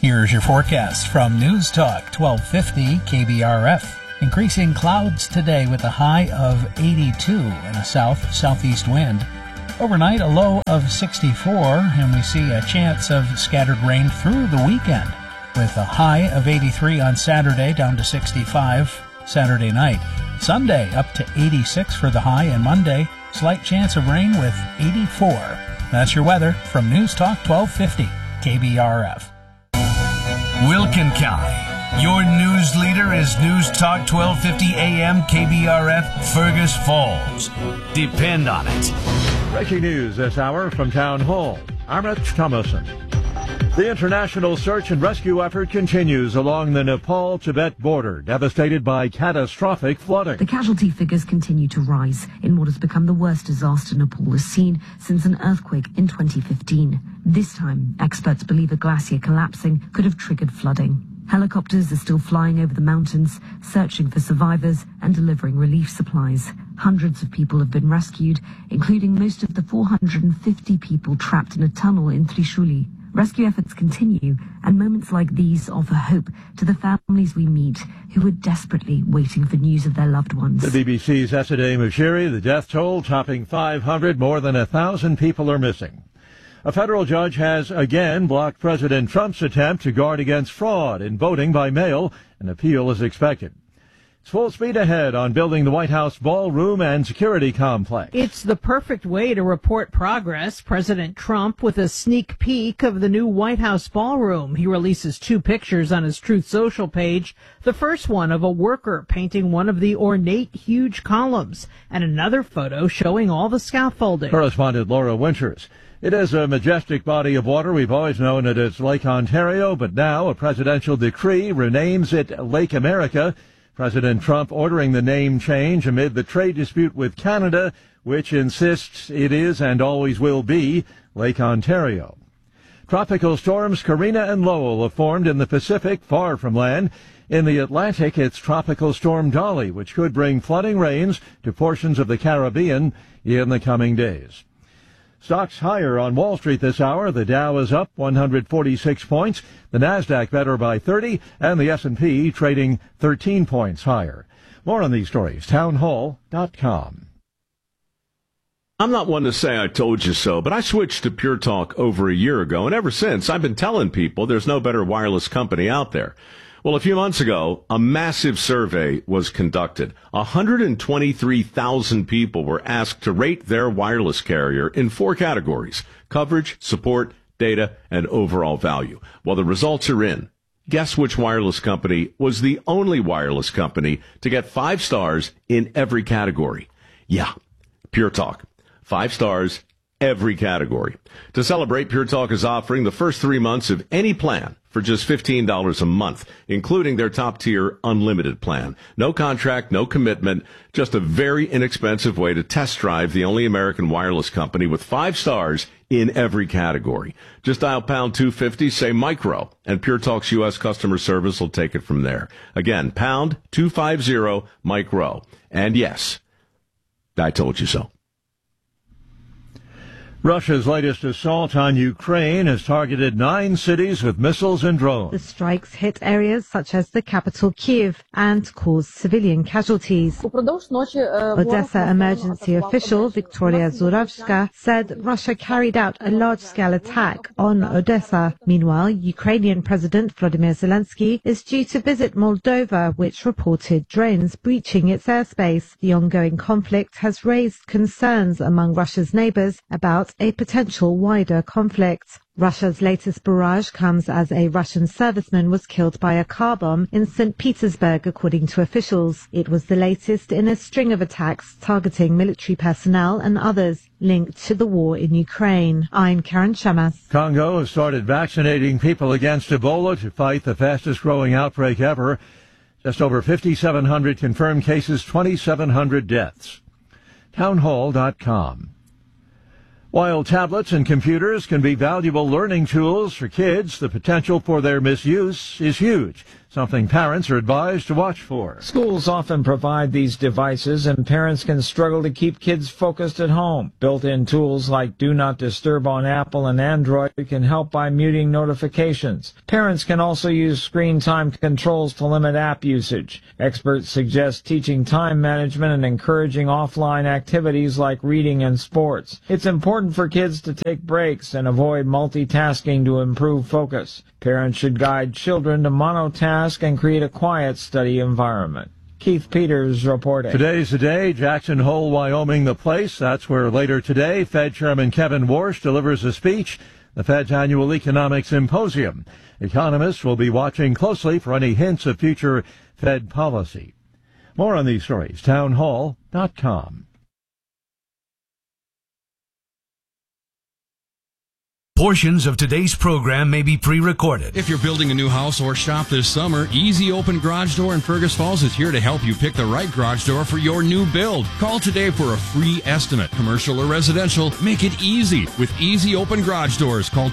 Here's your forecast from News Talk 1250 KBRF. Increasing clouds today with a high of 82 and a southeast wind. Overnight, a low of 64, and we see a chance of scattered rain through the weekend with a high of 83 on Saturday down to 65 Saturday night. Sunday up to 86 for the high, and Monday, slight chance of rain with 84. That's your weather from News Talk 1250 KBRF. Wilkin County. Your news leader is News Talk 1250 AM KBRF Fergus Falls. Depend on it. Breaking news this hour from Town Hall. I'm Rich Thomason. The international search and rescue effort continues along the Nepal-Tibet border, devastated by catastrophic flooding. The casualty figures continue to rise in what has become the worst disaster Nepal has seen since an earthquake in 2015. This time, experts believe a glacier collapsing could have triggered flooding. Helicopters are still flying over the mountains, searching for survivors and delivering relief supplies. Hundreds of people have been rescued, including most of the 450 people trapped in a tunnel in Trishuli. Rescue efforts continue, and moments like these offer hope to the families we meet who are desperately waiting for news of their loved ones. The BBC's Esadeh Moshiri, the death toll topping 500, more than 1,000 people are missing. A federal judge has again blocked President Trump's attempt to guard against fraud in voting by mail. An appeal is expected. It's full speed ahead on building the White House ballroom and security complex. It's the perfect way to report progress. President Trump with a sneak peek of the new White House ballroom. He releases 2 pictures on his Truth Social page. The first one of a worker painting one of the ornate, huge columns, and another photo showing all the scaffolding. Correspondent Laura Winters. It is a majestic body of water. We've always known it as Lake Ontario, but now a presidential decree renames it Lake America. President Trump ordering the name change amid the trade dispute with Canada, which insists it is and always will be Lake Ontario. Tropical storms Karina and Lowell have formed in the Pacific, far from land. In the Atlantic, it's Tropical Storm Dolly, which could bring flooding rains to portions of the Caribbean in the coming days. Stocks higher on Wall Street this hour. The Dow is up 146 points. The Nasdaq better by 30, and the S&P trading 13 points higher. More on these stories, townhall.com. I'm not one to say I told you so, but I switched to Pure Talk over a year ago, and ever since I've been telling people there's no better wireless company out there. Well, a few months ago, a massive survey was conducted. 123,000 people were asked to rate their wireless carrier in 4 categories: coverage, support, data, and overall value. Well, the results are in. Guess which wireless company was the only wireless company to get 5 stars in every category? Yeah, Pure Talk. 5 stars, every category. To celebrate, Pure Talk is offering the first 3 months of any plan for just $15 a month, including their top-tier unlimited plan. No contract, no commitment, just a very inexpensive way to test drive the only American wireless company with 5 stars in every category. Just dial pound 250, say micro, and Pure Talk's U.S. customer service will take it from there. Again, pound 250 micro. And yes, I told you so. Russia's latest assault on Ukraine has targeted 9 cities with missiles and drones. The strikes hit areas such as the capital Kyiv and caused civilian casualties. Odessa emergency official Victoria Zuravska said Russia carried out a large-scale attack on Odessa. Meanwhile, Ukrainian President Volodymyr Zelensky is due to visit Moldova, which reported drones breaching its airspace. The ongoing conflict has raised concerns among Russia's neighbors about a potential wider conflict. Russia's latest barrage comes as a Russian serviceman was killed by a car bomb in St. Petersburg, according to officials. It was the latest in a string of attacks targeting military personnel and others linked to the war in Ukraine. I'm Karen Shamas. Congo has started vaccinating people against Ebola to fight the fastest-growing outbreak ever. Just over 5,700 confirmed cases, 2,700 deaths. Townhall.com. While tablets and computers can be valuable learning tools for kids, the potential for their misuse is huge. something parents are advised to watch for. Schools often provide these devices, and parents can struggle to keep kids focused at home. Built-in tools like Do Not Disturb on Apple and Android can help by muting notifications. Parents can also use screen time controls to limit app usage. Experts suggest teaching time management and encouraging offline activities like reading and sports. It's important for kids to take breaks and avoid multitasking to improve focus. Parents should guide children to monotask and create a quiet study environment. Keith Peters reporting. Today's the day. Jackson Hole, Wyoming, the place. That's where later today Fed Chairman Kevin Warsh delivers a speech, the Fed's annual economic symposium. Economists will be watching closely for any hints of future Fed policy. More on these stories, townhall.com. Portions of today's program may be pre-recorded. If you're building a new house or shop this summer, Easy Open Garage Door in Fergus Falls is here to help you pick the right garage door for your new build. Call today for a free estimate. Commercial or residential, make it easy with Easy Open Garage Doors. Call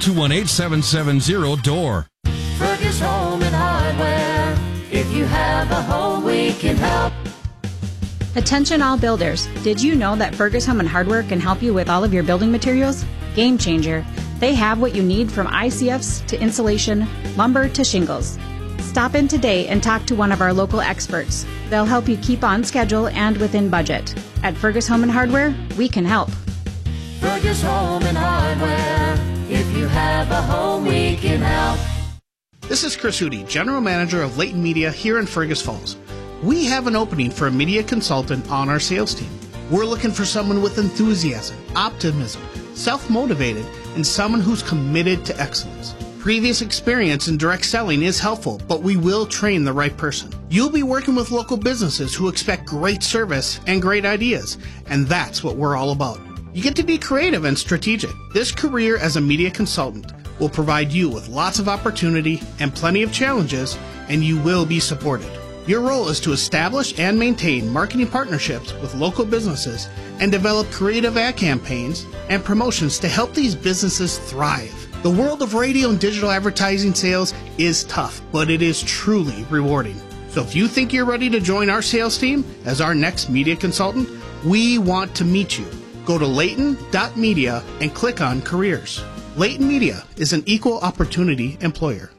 218-770-DOOR. Fergus Home and Hardware. If you have a home, we can help. Attention all builders. Did you know that Fergus Home and Hardware can help you with all of your building materials? Game changer. They have what you need from ICFs to insulation, lumber to shingles. Stop in today and talk to one of our local experts. They'll help you keep on schedule and within budget. At Fergus Home and Hardware, we can help. Fergus Home and Hardware. If you have a home, we can help. This is Chris Hootie, General Manager of Leighton Media here in Fergus Falls. We have an opening for a media consultant on our sales team. We're looking for someone with enthusiasm, optimism, self-motivated, and someone who's committed to excellence. Previous experience in direct selling is helpful, but we will train the right person. You'll be working with local businesses who expect great service and great ideas, and that's what we're all about. You get to be creative and strategic. This career as a media consultant will provide you with lots of opportunity and plenty of challenges, and you will be supported. Your role is to establish and maintain marketing partnerships with local businesses and develop creative ad campaigns and promotions to help these businesses thrive. The world of radio and digital advertising sales is tough, but it is truly rewarding. So if you think you're ready to join our sales team as our next media consultant, we want to meet you. Go to Leighton.media and click on careers. Leighton Media is an equal opportunity employer.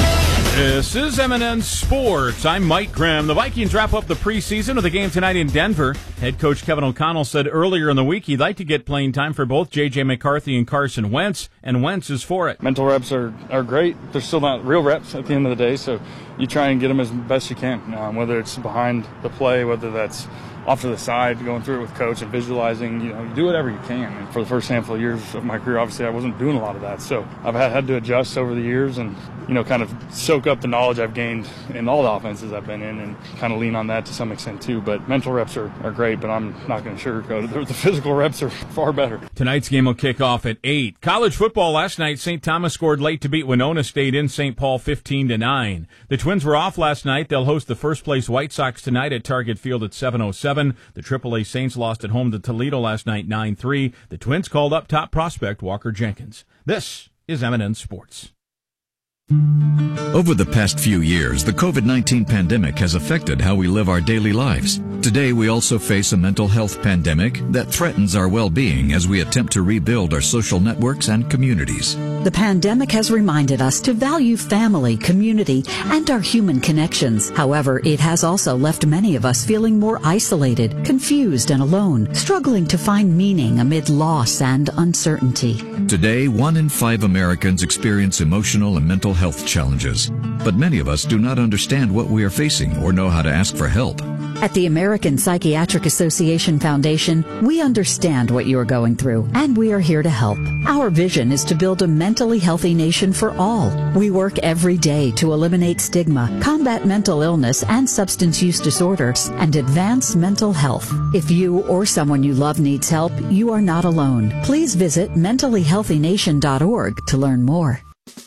This is M&N Sports. I'm Mike Grimm. The Vikings wrap up the preseason with a game tonight in Denver. Head coach Kevin O'Connell said earlier in the week he'd like to get playing time for both J.J. McCarthy and Carson Wentz, and Wentz is for it. Mental reps are great. They're still not real reps at the end of the day, so you try and get them as best you can, whether it's behind the play, whether that's off to the side, going through it with coach and visualizing, you do whatever you can. And for the first handful of years of my career, obviously I wasn't doing a lot of that. So I've had to adjust over the years and, kind of soak up the knowledge I've gained in all the offenses I've been in and kind of lean on that to some extent too. But mental reps are great, but I'm not going to sugarcoat it. The physical reps are far better. Tonight's game will kick off at 8. College football last night, St. Thomas scored late to beat Winona State in St. Paul 15-9. The Twins were off last night. They'll host the first place White Sox tonight at Target Field at 7:07. The AAA Saints lost at home to Toledo last night 9-3. The Twins called up top prospect Walker Jenkins. This is M&N Sports. Over the past few years, the COVID-19 pandemic has affected how we live our daily lives. Today, we also face a mental health pandemic that threatens our well-being as we attempt to rebuild our social networks and communities. The pandemic has reminded us to value family, community, and our human connections. However, it has also left many of us feeling more isolated, confused, and alone, struggling to find meaning amid loss and uncertainty. Today, 1 in 5 Americans experience emotional and mental health challenges, but many of us do not understand what we are facing or know how to ask for help. At the American Psychiatric Association Foundation, we understand what you are going through, and we are here to help. Our vision is to build a mentally healthy nation for all. We work every day to eliminate stigma, combat mental illness and substance use disorders, and advance mental health. If you or someone you love needs help, you are not alone. Please visit mentallyhealthynation.org to learn more.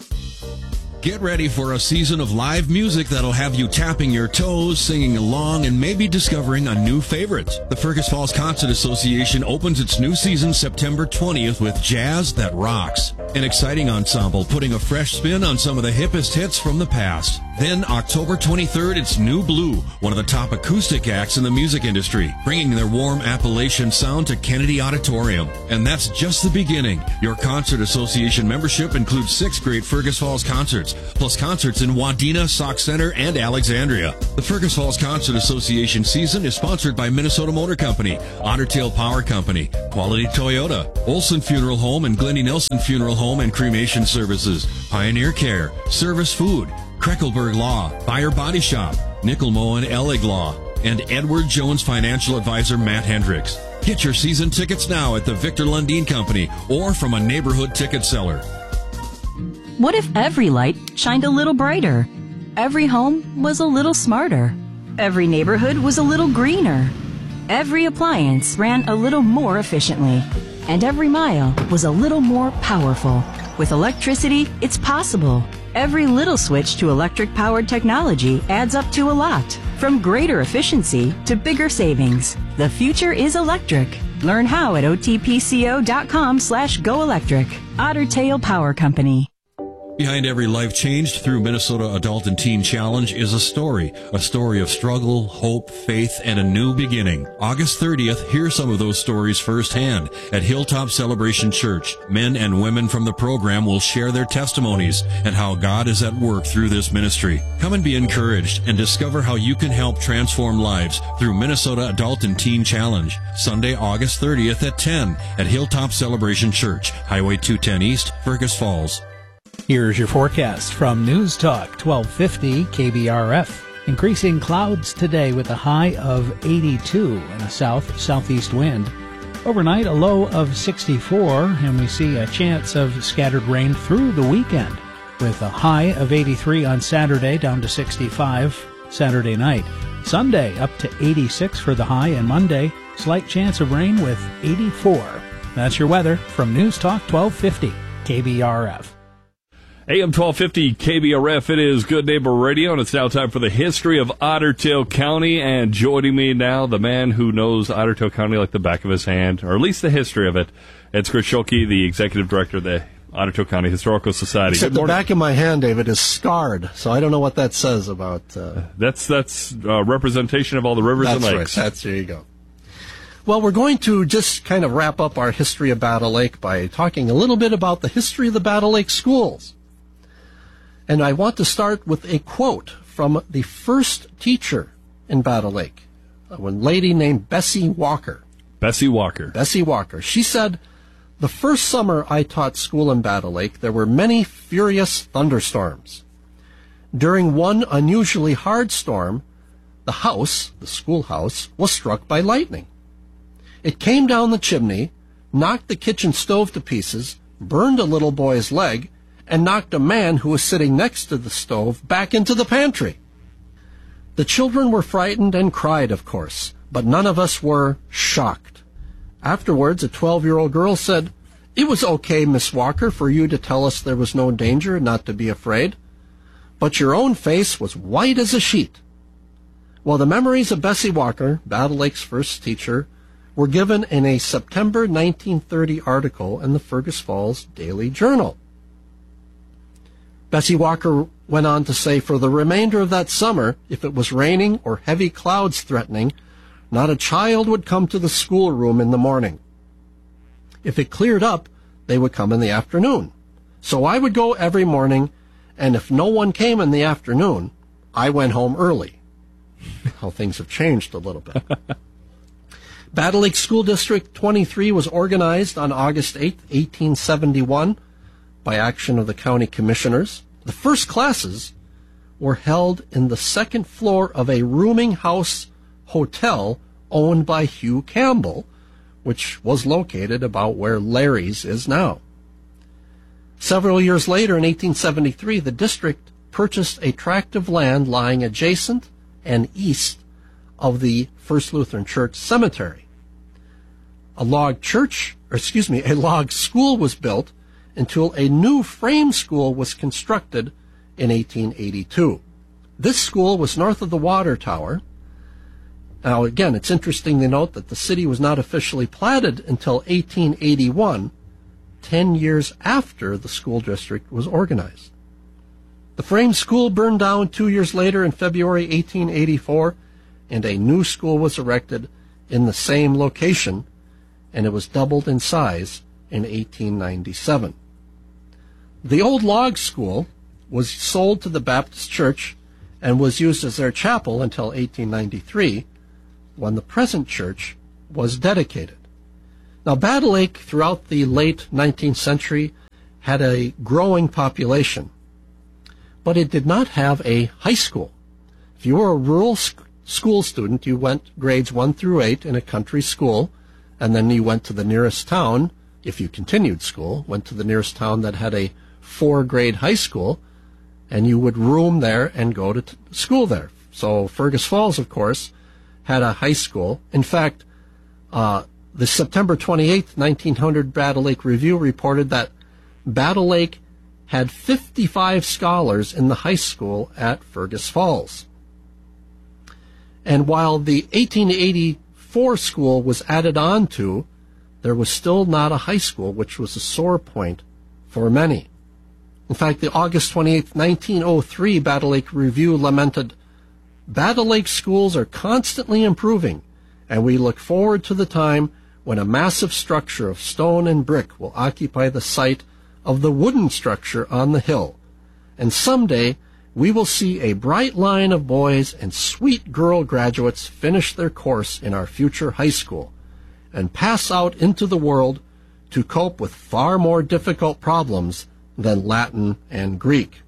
Get ready for a season of live music that'll have you tapping your toes, singing along, and maybe discovering a new favorite. The Fergus Falls Concert Association opens its new season September 20th with Jazz That Rocks. An exciting ensemble putting a fresh spin on some of the hippest hits from the past. Then October 23rd, it's New Blue, one of the top acoustic acts in the music industry, bringing their warm Appalachian sound to Kennedy Auditorium. And that's just the beginning. Your Concert Association membership includes 6 great Fergus Falls concerts, plus concerts in Wadena, Sauk Center, and Alexandria. The Fergus Falls Concert Association season is sponsored by Minnesota Motor Company, Otter Tail Power Company, Quality Toyota, Olson Funeral Home and Glennie Nelson Funeral Home and Cremation Services, Pioneer Care, Service Food, Kreckelberg Law, Buyer Body Shop, Nickelmo and Ellig Law, and Edward Jones Financial Advisor Matt Hendricks. Get your season tickets now at the Victor Lundin Company or from a neighborhood ticket seller. What if every light shined a little brighter? Every home was a little smarter. Every neighborhood was a little greener. Every appliance ran a little more efficiently. And every mile was a little more powerful. With electricity, it's possible. Every little switch to electric-powered technology adds up to a lot. From greater efficiency to bigger savings. The future is electric. Learn how at otpco.com/goelectric. Otter Tail Power Company. Behind every life changed through Minnesota Adult and Teen Challenge is a story of struggle, hope, faith, and a new beginning. August 30th, hear some of those stories firsthand. At Hilltop Celebration Church, men and women from the program will share their testimonies and how God is at work through this ministry. Come and be encouraged and discover how you can help transform lives through Minnesota Adult and Teen Challenge. Sunday, August 30th at 10 at Hilltop Celebration Church, Highway 210 East, Fergus Falls. Here's your forecast from News Talk 1250 KBRF. Increasing clouds today with a high of 82 and a southeast wind. Overnight, a low of 64, and we see a chance of scattered rain through the weekend with a high of 83 on Saturday down to 65 Saturday night. Sunday up to 86 for the high, and Monday, slight chance of rain with 84. That's your weather from News Talk 1250 KBRF. AM 1250 KBRF, it is Good Neighbor Radio, and it's now time for the history of Otter Tail County. And joining me now, the man who knows Otter Tail County like the back of his hand, or at least the history of it. It's Chris Schulke, the executive director of the Otter Tail County Historical Society. Except the back of my hand, David, is scarred, so I don't know what that says about... That's representation of all the rivers and lakes. Right. There you go. Well, we're going to just kind of wrap up our history of Battle Lake by talking a little bit about the history of the Battle Lake schools. And I want to start with a quote from the first teacher in Battle Lake, a lady named Bessie Walker. Bessie Walker. Bessie Walker. She said, "The first summer I taught school in Battle Lake, there were many furious thunderstorms. During one unusually hard storm, the schoolhouse, was struck by lightning. It came down the chimney, knocked the kitchen stove to pieces, burned a little boy's leg, and knocked a man who was sitting next to the stove back into the pantry. The children were frightened and cried, of course, but none of us were shocked. Afterwards, a 12-year-old girl said, 'It was okay, Miss Walker, for you to tell us there was no danger and not to be afraid. But your own face was white as a sheet.' Well, the memories of Bessie Walker, Battle Lake's first teacher, were given in a September 1930 article in the Fergus Falls Daily Journal. Bessie Walker went on to say, for the remainder of that summer, if it was raining or heavy clouds threatening, not a child would come to the schoolroom in the morning. If it cleared up, they would come in the afternoon. So I would go every morning, and if no one came in the afternoon, I went home early." How things have changed a little bit. Battle Lake School District 23 was organized on August 8, 1871, by action of the county commissioners. The first classes were held in the second floor of a rooming house hotel owned by Hugh Campbell, which was located about where Larry's is now. Several years later, in 1873, the district purchased a tract of land lying adjacent and east of the First Lutheran Church Cemetery. A log school was built until a new frame school was constructed in 1882. This school was north of the water tower. Now, again, it's interesting to note that the city was not officially platted until 1881, 10 years after the school district was organized. The frame school burned down 2 years later in February 1884, and a new school was erected in the same location, and it was doubled in size in 1897. The old log school was sold to the Baptist Church and was used as their chapel until 1893, when the present church was dedicated. Now, Battle Lake, throughout the late 19th century, had a growing population, but it did not have a high school. If you were a rural school student, you went grades 1 through 8 in a country school, and then you went to the nearest town, if you continued school, went to the nearest town that had a 4-grade high school, and you would room there and go to school there. So Fergus Falls, of course, had a high school. In fact, the September 28, 1900 Battle Lake Review reported that Battle Lake had 55 scholars in the high school at Fergus Falls. And while the 1884 school was added on to, there was still not a high school, which was a sore point for many. In fact, the August 28, 1903 Battle Lake Review lamented, "Battle Lake schools are constantly improving, and we look forward to the time when a massive structure of stone and brick will occupy the site of the wooden structure on the hill. And someday we will see a bright line of boys and sweet girl graduates finish their course in our future high school and pass out into the world to cope with far more difficult problems than Latin and Greek."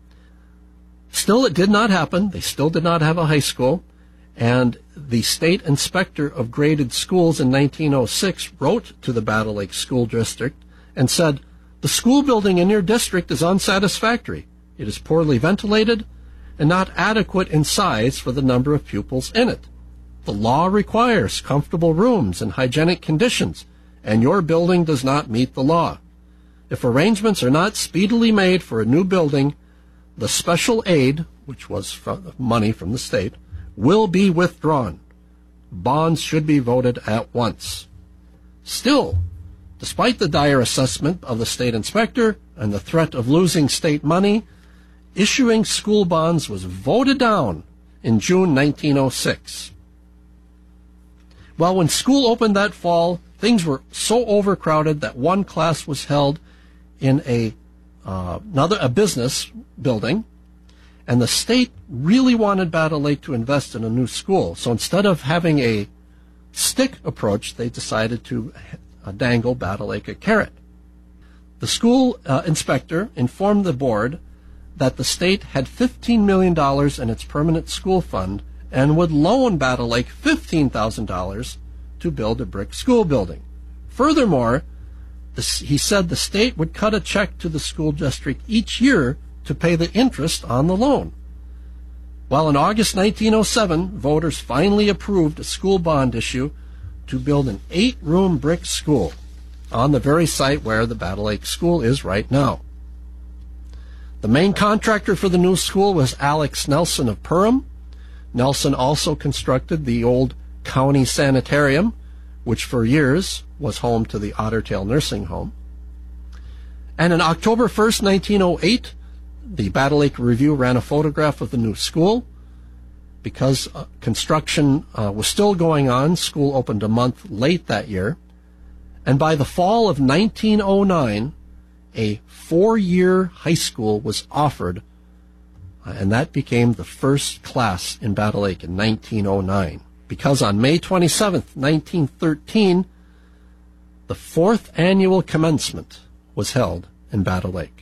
Still, it did not happen. They still did not have a high school. And the state inspector of graded schools in 1906 wrote to the Battle Lake School District and said, "The school building in your district is unsatisfactory. It is poorly ventilated and not adequate in size for the number of pupils in it. The law requires comfortable rooms and hygienic conditions, and your building does not meet the law. If arrangements are not speedily made for a new building, the special aid," which was money from the state, "will be withdrawn. Bonds should be voted at once." Still, despite the dire assessment of the state inspector and the threat of losing state money, issuing school bonds was voted down in June 1906. Well, when school opened that fall, things were so overcrowded that one class was held in a business building, and the state really wanted Battle Lake to invest in a new school. So instead of having a stick approach, they decided to dangle Battle Lake a carrot. The school inspector informed the board that the state had $15 million in its permanent school fund and would loan Battle Lake $15,000 to build a brick school building. Furthermore, he said the state would cut a check to the school district each year to pay the interest on the loan. Well, in August 1907, voters finally approved a school bond issue to build an 8-room brick school on the very site where the Battle Lake School is right now. The main contractor for the new school was Alex Nelson of Perham. Nelson also constructed the old county sanitarium, which for years was home to the Otter Tail Nursing Home. And on October 1st, 1908, the Battle Lake Review ran a photograph of the new school. Because construction was still going on, school opened a month late that year. And by the fall of 1909, a 4-year high school was offered, and that became the first class in Battle Lake in 1909. Because on May 27th, 1913, the 4th annual commencement was held in Battle Lake.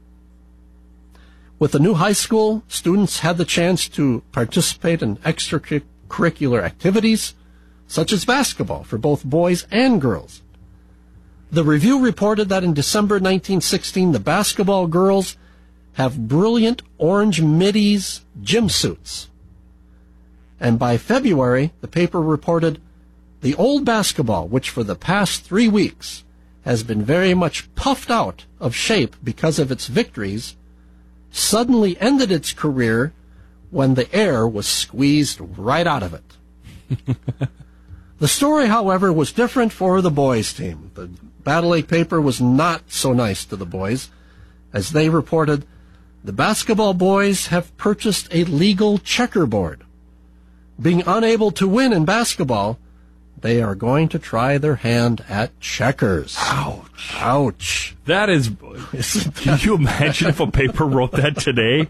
With the new high school, students had the chance to participate in extracurricular activities, such as basketball for both boys and girls. The Review reported that in December 1916, the basketball girls have brilliant orange middies gym suits. And by February, the paper reported the old basketball, which for the past 3 weeks has been very much puffed out of shape because of its victories, suddenly ended its career when the air was squeezed right out of it. The story, however, was different for the boys' team. The Battle Lake paper was not so nice to the boys, as they reported, the basketball boys have purchased a legal checkerboard. Being unable to win in basketball, they are going to try their hand at checkers. Ouch. Ouch. That is... Can you imagine if a paper wrote that today?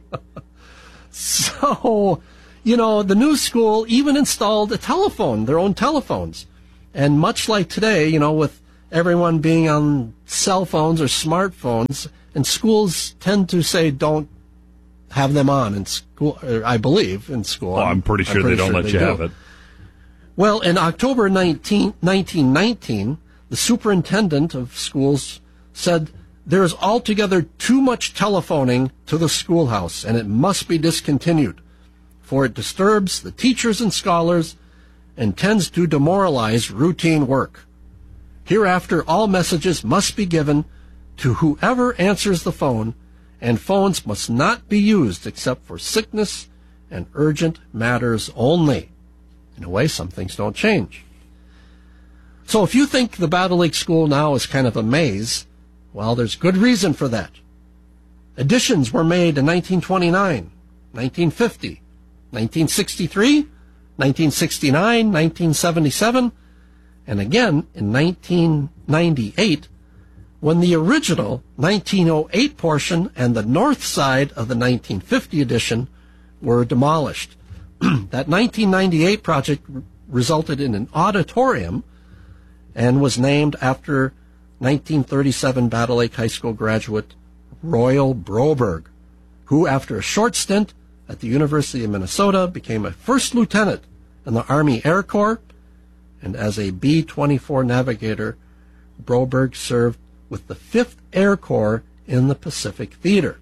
So, the new school even installed a telephone, their own telephones. And much like today, with everyone being on cell phones or smartphones, and schools tend to say don't have them on in school, I believe, in school. Oh, I'm pretty sure they don't let you have it. Well, in October 1919, the superintendent of schools said there is altogether too much telephoning to the schoolhouse, and it must be discontinued, for it disturbs the teachers and scholars and tends to demoralize routine work. Hereafter, all messages must be given to whoever answers the phone, and phones must not be used except for sickness and urgent matters only. In a way, some things don't change. So if you think the Battle Lake School now is kind of a maze, well, there's good reason for that. Additions were made in 1929, 1950, 1963, 1969, 1977, and again in 1998, when the original 1908 portion and the north side of the 1950 addition were demolished. That 1998 project resulted in an auditorium and was named after 1937 Battle Lake High School graduate Royal Broberg, who after a short stint at the University of Minnesota became a first lieutenant in the Army Air Corps, and as a B-24 navigator, Broberg served with the 5th Air Corps in the Pacific Theater.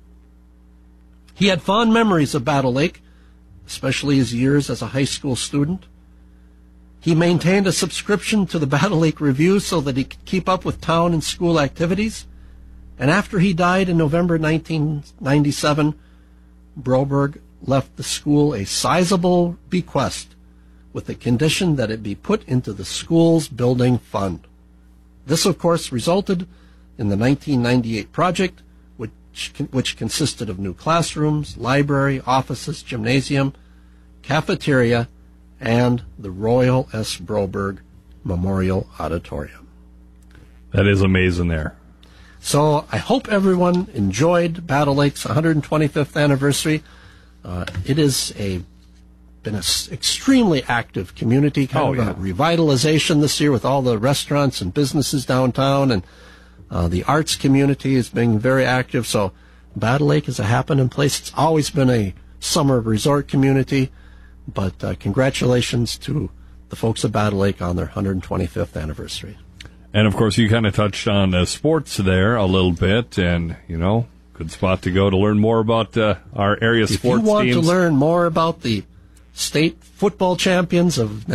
He had fond memories of Battle Lake, especially his years as a high school student. He maintained a subscription to the Battle Lake Review so that he could keep up with town and school activities. And after he died in November 1997, Broberg left the school a sizable bequest with the condition that it be put into the school's building fund. This, of course, resulted in the 1998 project, which consisted of new classrooms, library, offices, gymnasium, cafeteria, and the Royal S. Broberg Memorial Auditorium. That is amazing there. So I hope everyone enjoyed Battle Lake's 125th anniversary. It is been an extremely active community, kind of a revitalization this year with all the restaurants and businesses downtown, and the arts community is being very active. So Battle Lake is a happening place. It's always been a summer resort community, but congratulations to the folks of Battle Lake on their 125th anniversary. And, of course, you kind of touched on sports there a little bit, and, good spot to go to learn more about our area sports teams. If you want to learn more about the state football champions of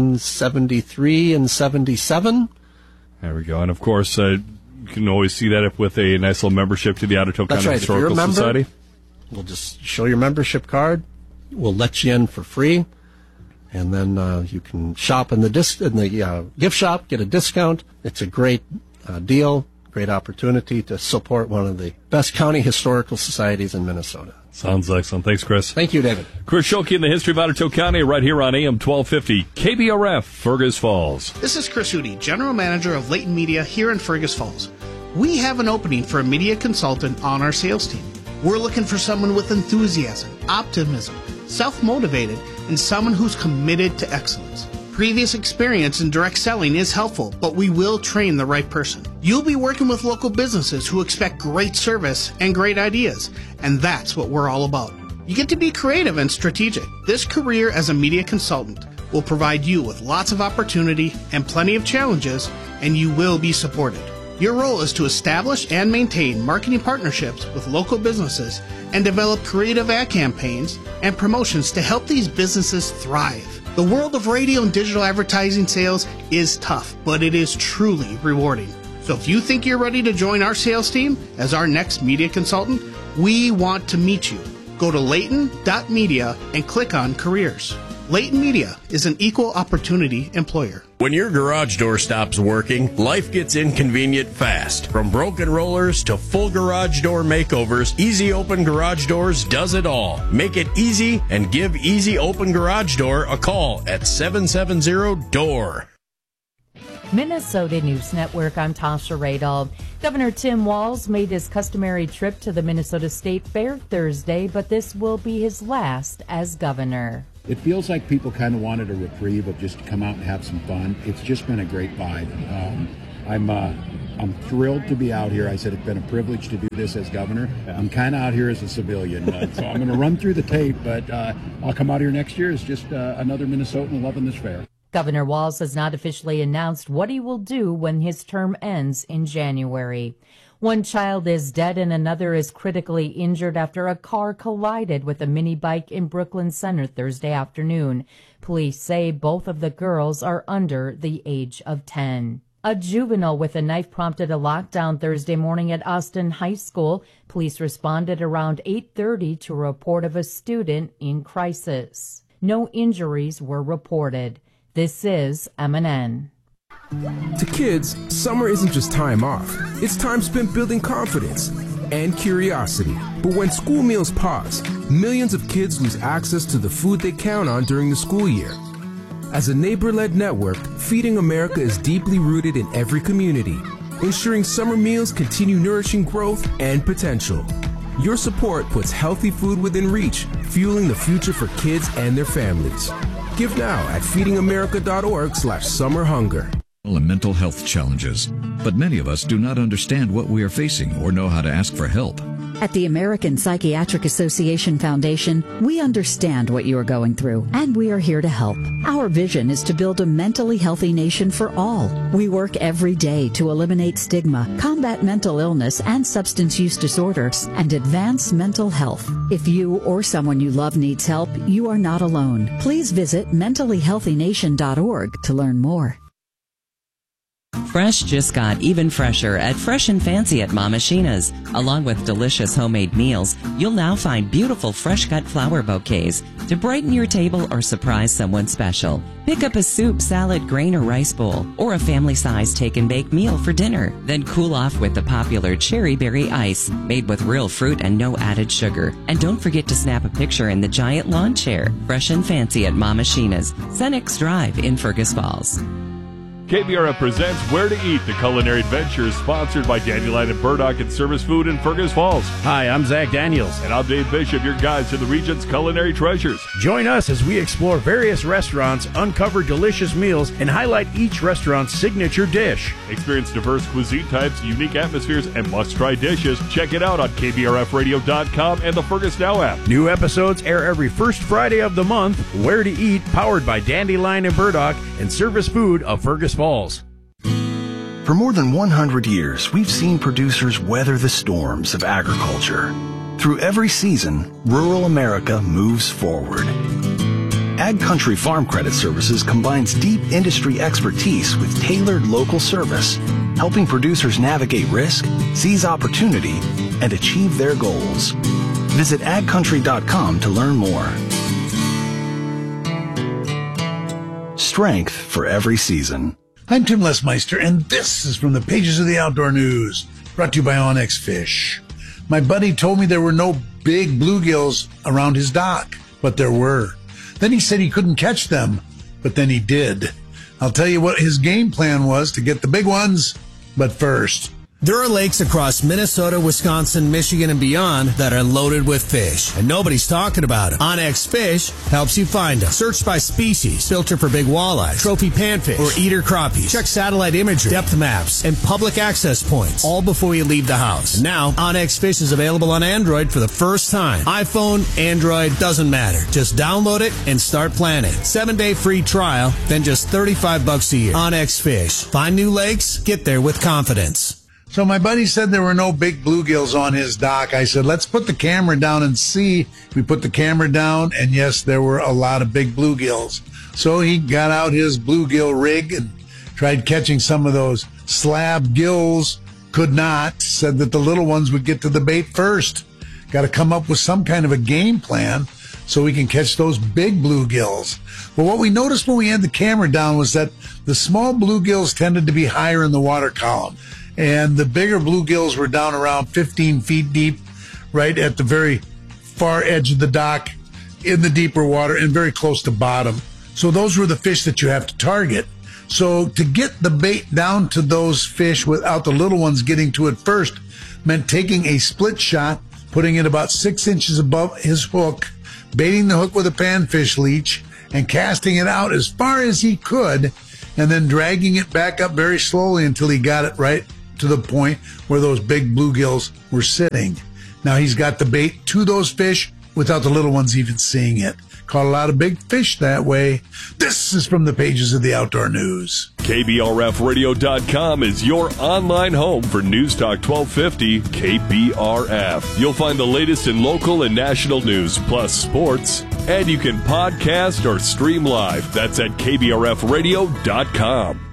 1973 and 77. There we go. And, of course, you can always see that with a nice little membership to the Otter Tail County Historical Society. We'll just show your membership card. We'll let you in for free. And then you can shop in the gift shop, get a discount. It's a great deal, great opportunity to support one of the best county historical societies in Minnesota. Sounds excellent. Thanks, Chris. Thank you, David. Chris Schulke in the history of Otter Tail County right here on AM 1250 KBRF, Fergus Falls. This is Chris Hootie, General Manager of Leighton Media here in Fergus Falls. We have an opening for a media consultant on our sales team. We're looking for someone with enthusiasm, optimism, self-motivated, and someone who's committed to excellence. Previous experience in direct selling is helpful, but we will train the right person. You'll be working with local businesses who expect great service and great ideas, and that's what we're all about. You get to be creative and strategic. This career as a media consultant will provide you with lots of opportunity and plenty of challenges, and you will be supported. Your role is to establish and maintain marketing partnerships with local businesses and develop creative ad campaigns and promotions to help these businesses thrive. The world of radio and digital advertising sales is tough, but it is truly rewarding. So if you think you're ready to join our sales team as our next media consultant, we want to meet you. Go to Leighton.media and click on careers. Layton Media is an equal opportunity employer. When your garage door stops working, life gets inconvenient fast. From broken rollers to full garage door makeovers, Easy Open Garage Doors does it all. Make it easy and give Easy Open Garage Door a call at 770-DOOR. Minnesota News Network, I'm Tasha Radal. Governor Tim Walz made his customary trip to the Minnesota State Fair Thursday, but this will be his last as governor. It feels like people kind of wanted a reprieve of just to come out and have some fun. It's just been a great vibe. I'm thrilled to be out here. I said it's been a privilege to do this as governor. I'm kind of out here as a civilian, so I'm going to run through the tape, but I'll come out here next year as just another Minnesotan loving this fair. Governor Walz has not officially announced what he will do when his term ends in January. One child is dead and another is critically injured after a car collided with a mini bike in Brooklyn Center Thursday afternoon. Police say both of the girls are under the age of 10. A juvenile with a knife prompted a lockdown Thursday morning at Austin High School. Police responded around 8:30 to a report of a student in crisis. No injuries were reported. This is MNN. To kids, summer isn't just time off. It's time spent building confidence and curiosity. But when school meals pause, millions of kids lose access to the food they count on during the school year. As a neighbor-led network, Feeding America is deeply rooted in every community, ensuring summer meals continue nourishing growth and potential. Your support puts healthy food within reach, fueling the future for kids and their families. Give now at feedingamerica.org/summerhunger. And mental health challenges. But many of us do not understand what we are facing or know how to ask for help. At the American Psychiatric Association Foundation, we understand what you are going through, and we are here to help. Our vision is to build a mentally healthy nation for all. We work every day to eliminate stigma, combat mental illness and substance use disorders, and advance mental health. If you or someone you love needs help, you are not alone. Please visit mentallyhealthynation.org to learn more. Fresh just got even fresher at Fresh and Fancy at Mama Sheena's. Along with delicious homemade meals, you'll now find beautiful fresh-cut flower bouquets to brighten your table or surprise someone special. Pick up a soup, salad, grain, or rice bowl, or a family-size take-and-bake meal for dinner. Then cool off with the popular Cherry Berry Ice, made with real fruit and no added sugar. And don't forget to snap a picture in the giant lawn chair. Fresh and Fancy at Mama Sheena's, Senex Drive in Fergus Falls. KBRF presents Where to Eat, the culinary adventure, sponsored by Dandelion and Burdock and Service Food in Fergus Falls. Hi, I'm Zach Daniels. And I'm Dave Bishop, your guide to the region's culinary treasures. Join us as we explore various restaurants, uncover delicious meals, and highlight each restaurant's signature dish. Experience diverse cuisine types, unique atmospheres, and must-try dishes. Check it out on KBRFradio.com and the Fergus Now app. New episodes air every first Friday of the month. Where to Eat, powered by Dandelion and Burdock and Service Food of Fergus Falls. For more than 100 years, we've seen producers weather the storms of agriculture. Through every season, rural America moves forward. Ag Country Farm Credit Services combines deep industry expertise with tailored local service, helping producers navigate risk, seize opportunity, and achieve their goals. Visit agcountry.com to learn more. Strength for every season. I'm Tim Lesmeister, and this is from the pages of the Outdoor News, brought to you by Onyx Fish. My buddy told me there were no big bluegills around his dock, but there were. Then he said he couldn't catch them, but then he did. I'll tell you what his game plan was to get the big ones, but first. There are lakes across Minnesota, Wisconsin, Michigan, and beyond that are loaded with fish, and nobody's talking about them. Onyx Fish helps you find them. Search by species, filter for big walleyes, trophy panfish, or eater crappies. Check satellite imagery, depth maps, and public access points, all before you leave the house. And now, Onyx Fish is available on Android for the first time. iPhone, Android, doesn't matter. Just download it and start planning. 7-day free trial, then just $35 a year. Onyx Fish. Find new lakes, get there with confidence. So my buddy said there were no big bluegills on his dock. I said, let's put the camera down and see. We put the camera down, and yes, there were a lot of big bluegills. So he got out his bluegill rig and tried catching some of those slab gills. Could not. Said that the little ones would get to the bait first. Got to come up with some kind of a game plan so we can catch those big bluegills. Well, what we noticed when we had the camera down was that the small bluegills tended to be higher in the water column, and the bigger bluegills were down around 15 feet deep, right at the very far edge of the dock in the deeper water and very close to bottom. So those were the fish that you have to target. So to get the bait down to those fish without the little ones getting to it first meant taking a split shot, putting it about 6 inches above his hook, baiting the hook with a panfish leech, and casting it out as far as he could, and then dragging it back up very slowly until he got it right to the point where those big bluegills were sitting. Now he's got the bait to those fish without the little ones even seeing it. Caught a lot of big fish that way. This is from the pages of the Outdoor News. KBRFradio.com is your online home for News Talk 1250 KBRF. You'll find the latest in local and national news, plus sports. And you can podcast or stream live. That's at KBRFradio.com.